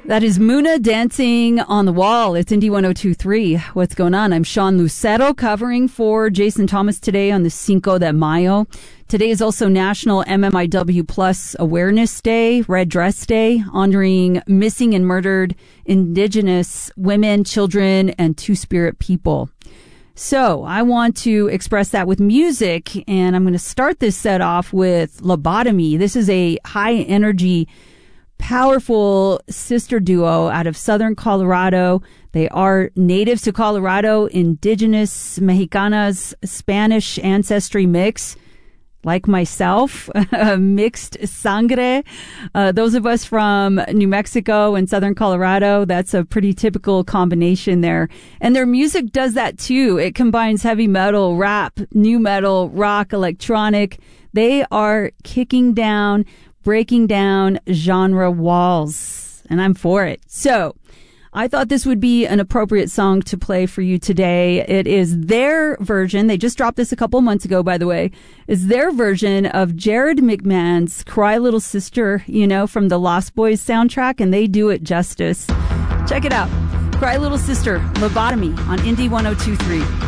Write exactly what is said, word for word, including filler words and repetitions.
That is Muna dancing on the wall. It's Indie one oh two point three. What's going on? I'm Sean Lucero covering for Jason Thomas today on the Cinco de Mayo. Today is also National M M I W Plus Awareness Day, Red Dress Day, honoring missing and murdered Indigenous women, children, and Two-Spirit people. So I want to express that with music, and I'm going to start this set off with Lobotomy. This is a high-energy, powerful sister duo out of southern Colorado. They are natives to Colorado, indigenous Mexicanas, Spanish ancestry mix, like myself, mixed sangre. Uh, those of us from New Mexico and southern Colorado, that's a pretty typical combination there. And their music does that too. It combines heavy metal, rap, new metal, rock, electronic. They are kicking down, breaking down genre walls, and I'm for it. So I thought this would be an appropriate song to play for you today. It is their version. They just dropped this a couple months ago, by the way. It's their version of Jared McMahon's Cry Little Sister, you know, from the Lost Boys soundtrack, and they do it justice. Check it out. Cry Little Sister, Lobotomy on Indie one oh two point three.